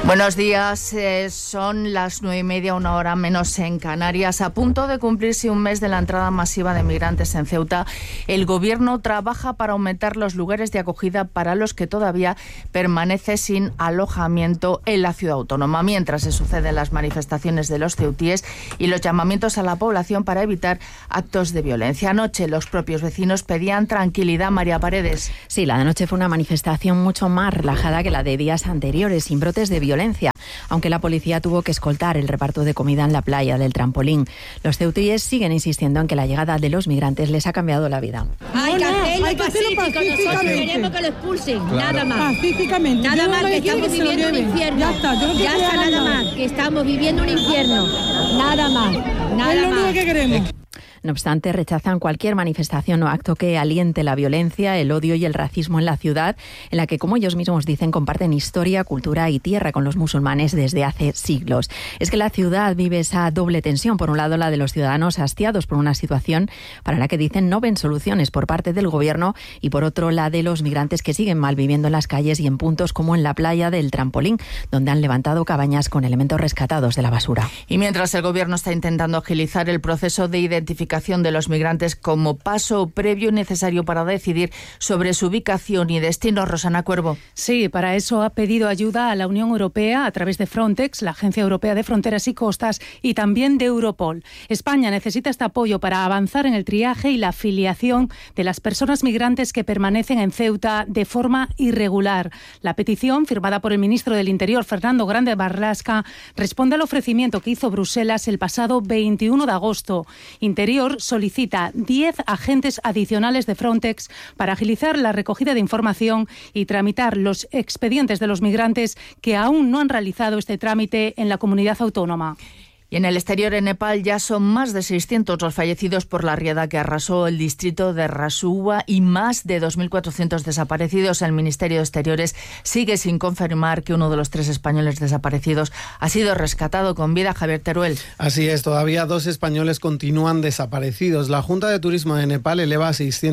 Buenos días, son las 9:30, una hora menos en Canarias. A punto de cumplirse un mes de la entrada masiva de migrantes en Ceuta, el Gobierno trabaja para aumentar los lugares de acogida para los que todavía permanece sin alojamiento en la ciudad autónoma, mientras se suceden las manifestaciones de los ceutíes y los llamamientos a la población para evitar actos de violencia. Anoche los propios vecinos pedían tranquilidad. María Paredes. Sí, la de anoche fue una manifestación mucho más relajada que la de días anteriores, sin brotes de violencia, aunque la policía tuvo que escoltar el reparto de comida en la playa del Trampolín. Los ceutíes siguen insistiendo en que la llegada de los migrantes les ha cambiado la vida. Hay que hacerlo pacífico, nosotros queremos que lo expulsen, claro. Nada más. Pacíficamente. Nada más, que estamos viviendo un infierno. Ya está, nada más, que estamos viviendo un infierno. Nada más, nada es lo único más. que queremos. No obstante, rechazan cualquier manifestación o acto que aliente la violencia, el odio y el racismo en la ciudad, en la que, como ellos mismos dicen, comparten historia, cultura y tierra con los musulmanes desde hace siglos. Es que la ciudad vive esa doble tensión. Por un lado, la de los ciudadanos hastiados por una situación para la que dicen no ven soluciones por parte del Gobierno, y por otro, la de los migrantes que siguen malviviendo en las calles y en puntos como en la playa del Trampolín, donde han levantado cabañas con elementos rescatados de la basura. Y mientras el Gobierno está intentando agilizar el proceso de identificación de los migrantes como paso previo y necesario para decidir sobre su ubicación y destino, Rosana Cuervo. Sí, para eso ha pedido ayuda a la Unión Europea a través de Frontex, la Agencia Europea de Fronteras y Costas, y también de Europol. España necesita este apoyo para avanzar en el triaje y la filiación de las personas migrantes que permanecen en Ceuta de forma irregular. La petición, firmada por el ministro del Interior, Fernando Grande Marlaska, responde al ofrecimiento que hizo Bruselas el pasado 21 de agosto. Interior solicita 10 agentes adicionales de Frontex para agilizar la recogida de información y tramitar los expedientes de los migrantes que aún no han realizado este trámite en la comunidad autónoma. Y en el exterior, en Nepal, ya son más de 600 los fallecidos por la riada que arrasó el distrito de Rasuwa y más de 2.400 desaparecidos. El Ministerio de Exteriores sigue sin confirmar que uno de los 3 españoles desaparecidos ha sido rescatado con vida. Javier Teruel. Así es, todavía 2 españoles continúan desaparecidos. La Junta de Turismo de Nepal eleva a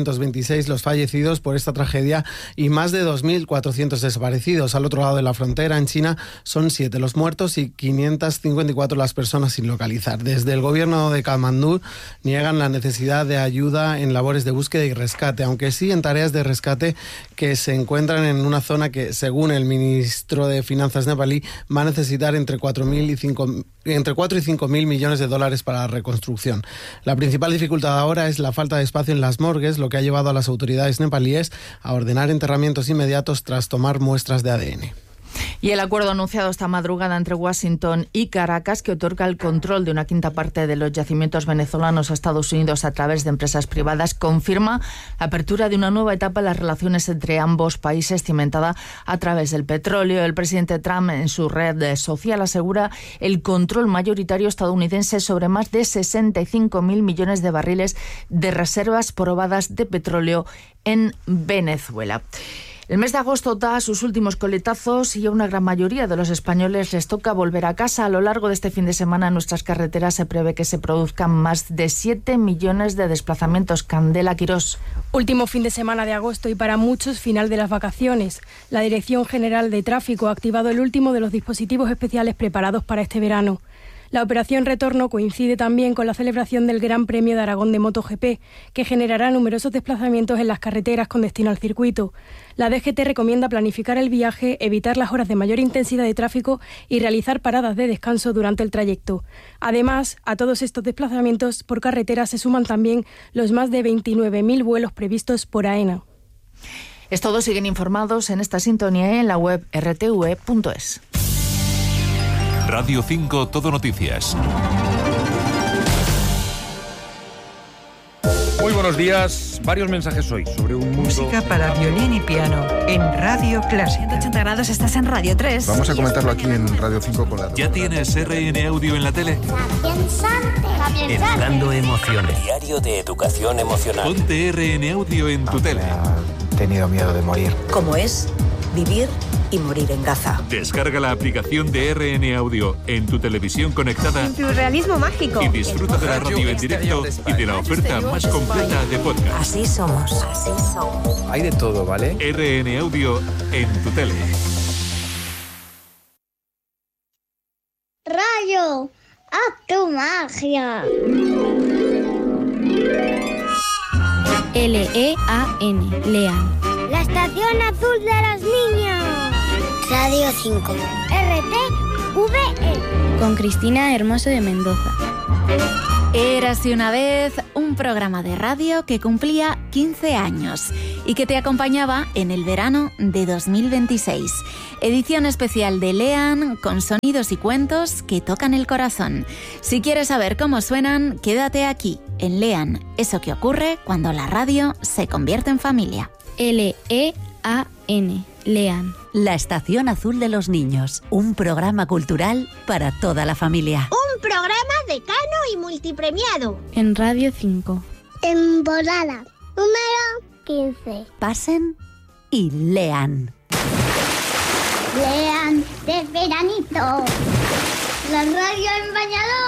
626 los fallecidos por esta tragedia y más de 2.400 desaparecidos. Al otro lado de la frontera, en China, son 7 los muertos y 554 las personas sin localizar. Desde el gobierno de Katmandú niegan la necesidad de ayuda en labores de búsqueda y rescate, aunque sí en tareas de rescate que se encuentran en una zona que, según el ministro de Finanzas nepalí, va a necesitar entre 4 y 5.000 millones de dólares para la reconstrucción. La principal dificultad ahora es la falta de espacio en las morgues, lo que ha llevado a las autoridades nepalíes a ordenar enterramientos inmediatos tras tomar muestras de ADN. Y el acuerdo anunciado esta madrugada entre Washington y Caracas, que otorga el control de una quinta parte de los yacimientos venezolanos a Estados Unidos a través de empresas privadas, confirma la apertura de una nueva etapa en las relaciones entre ambos países, cimentada a través del petróleo. El presidente Trump, en su red social, asegura el control mayoritario estadounidense sobre más de 65.000 millones de barriles de reservas probadas de petróleo en Venezuela. El mes de agosto da sus últimos coletazos y a una gran mayoría de los españoles les toca volver a casa. A lo largo de este fin de semana en nuestras carreteras se prevé que se produzcan más de 7 millones de desplazamientos. Candela Quirós. Último fin de semana de agosto y para muchos final de las vacaciones. La Dirección General de Tráfico ha activado el último de los dispositivos especiales preparados para este verano. La operación Retorno coincide también con la celebración del Gran Premio de Aragón de MotoGP, que generará numerosos desplazamientos en las carreteras con destino al circuito. La DGT recomienda planificar el viaje, evitar las horas de mayor intensidad de tráfico y realizar paradas de descanso durante el trayecto. Además, a todos estos desplazamientos por carretera se suman también los más de 29.000 vuelos previstos por AENA. Todos siguen informados en esta sintonía y en la web rtv.es. Radio 5 Todo Noticias. Muy buenos días. Varios mensajes hoy sobre un mundo... Música para violín y piano en Radio Clásica. 180 grados, estás en Radio 3. Vamos a comentarlo aquí en Radio 5 con la... ¿Ya tienes RN Audio en la tele? Educando emociones. Diario de educación emocional. Ponte RN Audio en tu tele. He tenido miedo de morir. ¿Cómo es vivir y morir en Gaza? Descarga la aplicación de RN Audio en tu televisión conectada. En tu realismo mágico. Y disfruta de la radio en directo y de la oferta más completa de podcast. Así somos. Así somos. Hay de todo, ¿vale? RN Audio en tu tele. caballo! ¡Haz tu magia! L-E-A-N, Lean. La Estación Azul de los Niños. Radio 5. RTV. Con Cristina Hermoso de Mendoza. Érase una vez un programa de radio que cumplía 15 años y que te acompañaba en el verano de 2026. Edición especial de Lean con sonidos y cuentos que tocan el corazón. Si quieres saber cómo suenan, quédate aquí, en Lean, eso que ocurre cuando la radio se convierte en familia. L-E-A-N, Lean. La Estación Azul de los Niños, un programa cultural para toda la familia. Un programa decano y multipremiado. En Radio 5. Temporada número 15. Pasen y lean. Lean de veranito. La radio en bañador.